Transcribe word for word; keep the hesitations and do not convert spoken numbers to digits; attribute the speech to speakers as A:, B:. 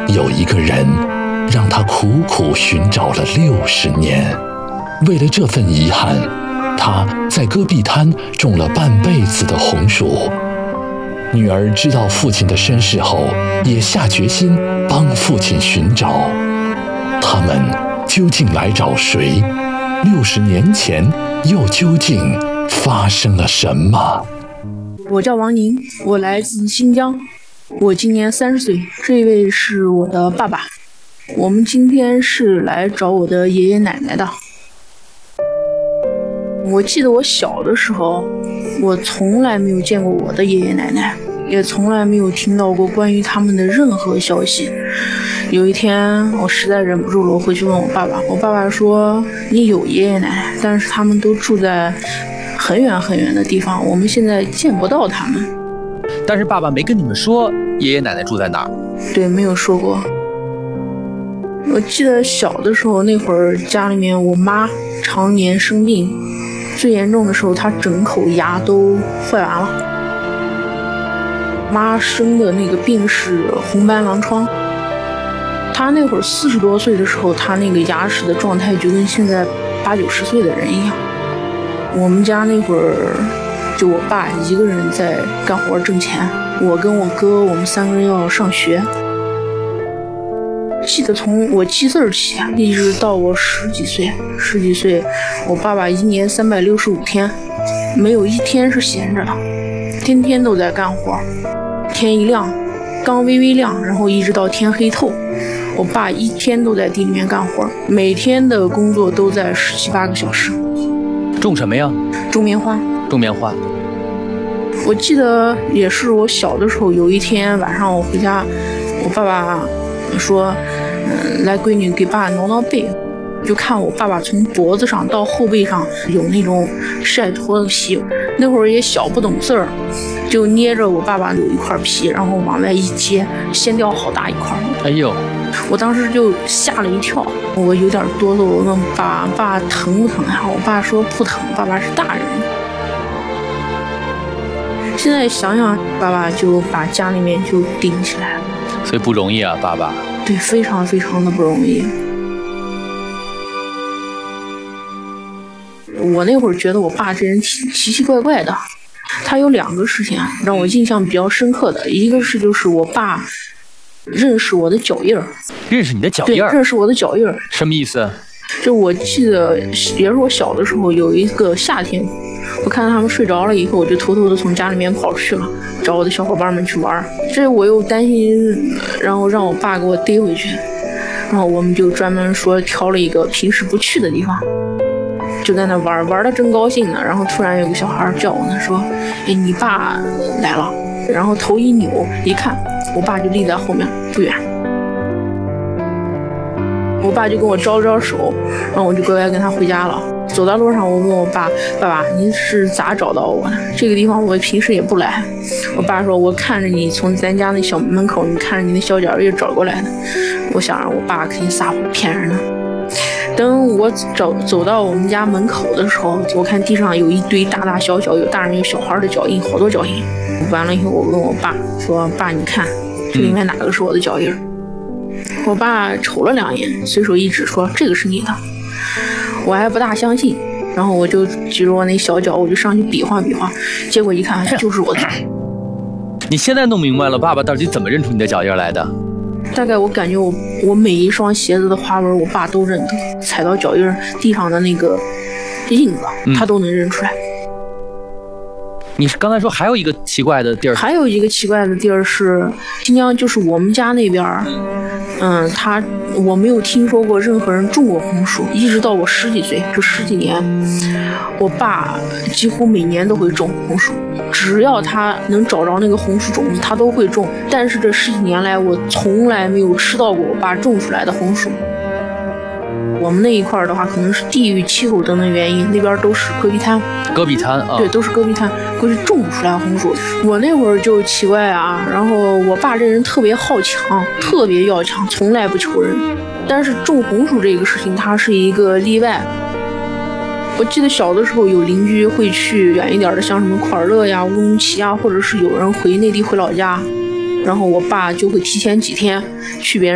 A: 有一个人让他苦苦寻找了六十年，为了这份遗憾，他在戈壁滩种了半辈子的红薯。女儿知道父亲的身世后，也下决心帮父亲寻找。他们究竟来找谁？六十年前又究竟发生了什么？
B: 我叫王宁，我来自新疆，我今年三十岁。这位是我的爸爸，我们今天是来找我的爷爷奶奶的。我记得我小的时候，我从来没有见过我的爷爷奶奶，也从来没有听到过关于他们的任何消息。有一天我实在忍不住了，我回去问我爸爸，我爸爸说你有爷爷奶奶，但是他们都住在很远很远的地方，我们现在见不到他们。
C: 但是爸爸没跟你们说爷爷奶奶住在哪儿？
B: 对，没有说过。我记得小的时候，那会儿家里面我妈常年生病，最严重的时候她整口牙都坏完了。妈生的那个病是红斑狼疮，她那会儿四十多岁的时候，她那个牙齿的状态就跟现在八九十岁的人一样。我们家那会儿就我爸一个人在干活挣钱，我跟我哥我们三个人要上学。记得从我记字儿起，一直到我十几岁，十几岁，我爸爸一年三百六十五天，没有一天是闲着的，天天都在干活。天一亮，刚微微亮，然后一直到天黑透，我爸一天都在地里面干活，每天的工作都在十七八个小时。
C: 种什么呀？
B: 种棉花。
C: 种棉花。
B: 我记得也是我小的时候，有一天晚上我回家，我爸爸说嗯，来闺女给爸挠挠背，就看我爸爸从脖子上到后背上有那种晒脱的皮，那会儿也小不懂事儿，就捏着我爸爸有一块皮，然后往外一接，掀掉好大一块。
C: 哎呦，
B: 我当时就吓了一跳，我有点哆嗦，我问爸爸疼不疼呀？我爸说不疼，爸爸是大人。现在想想，爸爸就把家里面就顶起来了，
C: 所以不容易啊，爸爸。
B: 对，非常非常的不容易。我那会儿觉得我爸这人奇奇奇怪怪的，他有两个事情让我印象比较深刻的，一个是就是我爸认识我的脚印儿。
C: 认识你的脚印儿？
B: 对，认识我的脚印儿。
C: 什么意思？
B: 就我记得也是我小的时候，有一个夏天，我看他们睡着了以后，我就偷偷的从家里面跑出去了，找我的小伙伴们去玩。这我又担心，然后让我爸给我逮回去，然后我们就专门说挑了一个平时不去的地方，就在那玩，玩的正高兴呢。然后突然有个小孩叫我呢，说：“哎，你爸来了。”然后头一扭，一看，我爸就立在后面不远。我爸就跟我招了招手，然后我就乖乖跟他回家了。走到路上，我问我爸：“爸爸，您是咋找到我的？这个地方我平时也不来。”我爸说：“我看着你从咱家那小门口，你看着你那小脚印找过来的。”我想着我爸肯定撒谎骗人呢。等我走走到我们家门口的时候，我看地上有一堆大大小小有大人有小孩的脚印，好多脚印。完了以后，我问我爸说：“爸，你看这里面哪个是我的脚印？”我爸瞅了两眼，随手一指说：“这个是你的。”我还不大相信，然后我就举着我那小脚，我就上去比划比划，结果一看就是我的。
C: 你现在弄明白了爸爸到底怎么认出你的脚印来的？
B: 大概我感觉我我每一双鞋子的花纹，我爸都认得，踩到脚印地上的那个印子，他都能认出来。
C: 你是刚才说还有一个奇怪的地儿？
B: 还有一个奇怪的地儿是新疆，就是我们家那边，嗯，他我没有听说过任何人种过红薯，一直到我十几岁，就十几年，我爸几乎每年都会种红薯，只要他能找着那个红薯种子，他都会种。但是这十几年来，我从来没有吃到过我爸种出来的红薯。我们那一块的话，可能是地域、气候等等原因，那边都是戈壁滩。
C: 戈壁滩啊，
B: 对，都是戈壁滩，估计种不出来红薯。我那会儿就奇怪啊，然后我爸这人特别好强，特别要强，从来不求人。但是种红薯这个事情，它是一个例外。我记得小的时候有邻居会去远一点的，像什么库尔勒呀、乌鲁木齐啊，或者是有人回内地回老家，然后我爸就会提前几天去别人